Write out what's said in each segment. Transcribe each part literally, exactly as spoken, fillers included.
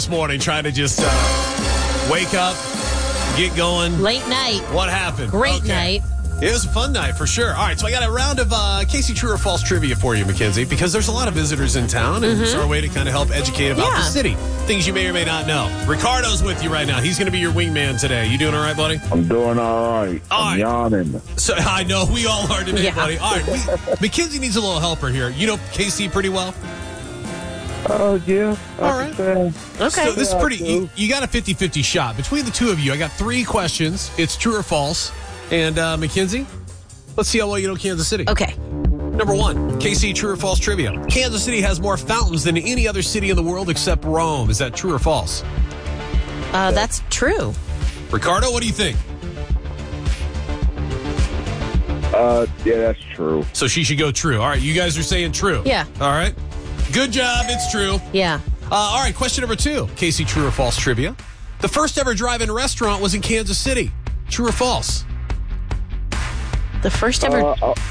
this morning trying to just uh, wake up, get going. Late night. What happened? Great Okay. night. It was a fun night for sure. All right, so I got a round of uh, Casey True or False trivia for you, Mackenzie, because there's a lot of visitors in town, and it's our way to kind of help educate about Yeah. the city. Things you may or may not know. Ricardo's with you right now. He's going to be your wingman today. You doing all right, buddy? I'm doing all right. All I'm right. yawning. So I know we all are today, Yeah. buddy. All right, we, Mackenzie needs a little helper here. You know Casey pretty well? Oh, yeah. I All can right. say. Okay. So this is Yeah, pretty, I do. you, you got a fifty-fifty shot. Between the two of you, I got three questions. It's true or false. And uh, Mackenzie, let's see how well you know Kansas City. Okay. Number one, K C, true or false trivia. Kansas City has more fountains than any other city in the world except Rome. Is that true or false? Uh, that's true. Ricardo, what do you think? Uh, yeah, that's true. So she should go true. All right, you guys are saying true. Yeah. All right. Good job. It's true. Yeah. Uh, all right, question number two. K C, true or false trivia. The first ever drive-in restaurant was in Kansas City. True or false? The first ever. Uh, uh,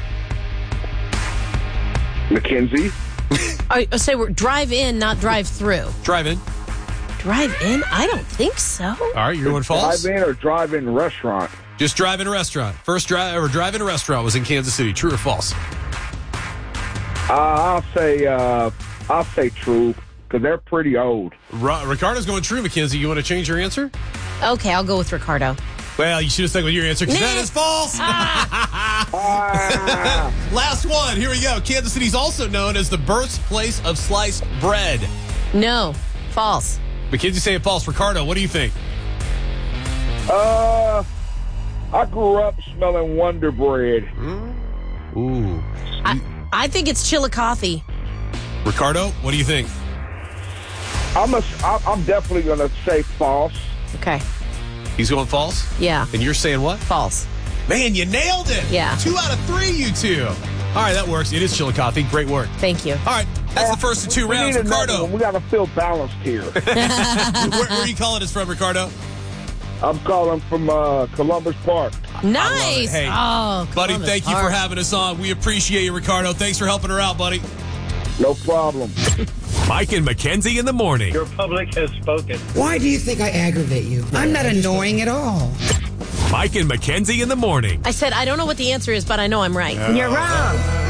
Mackenzie? I I say we're drive in, not drive through. Drive-in. Drive in? I don't think so. All right, you're going false? Drive-in or drive-in restaurant? Just drive-in restaurant. First drive or drive-in restaurant was in Kansas City. True or false? Uh, I'll say, uh, I'll say true, because they're pretty old. Ru- Ricardo's going true, Mackenzie. You want to change your answer? Okay, I'll go with Ricardo. Well, you should have stuck with your answer because Nah. that is false. Ah, Last one. Here we go. Kansas City's also known as the birthplace of sliced bread. No. False. Mackenzie saying false. Ricardo, what do you think? uh, I grew up smelling Wonder Bread. Ooh. I, I think it's Chillicothe. Ricardo, what do you think? I'm, a, I'm definitely going to say false. Okay. He's going false? Yeah. And you're saying what? False. Man, you nailed it. Yeah. Two out of three, you two. All right, that works. It is Chillicothe. Great work. Thank you. All right, that's the first of two We rounds. need another Ricardo, one. We got to feel balanced here. where, where are you calling us from, Ricardo? I'm calling from uh, Columbus Park. Nice. Hey, oh, buddy, Columbus thank you Park. for having us on. We appreciate you, Ricardo. Thanks for helping her out, buddy. No problem. Mike and Mackenzie in the morning. Your public has spoken. Why do you think I aggravate you? I'm not annoying at all. Mike and Mackenzie in the morning. I said I don't know what the answer is, but I know I'm right. You're wrong.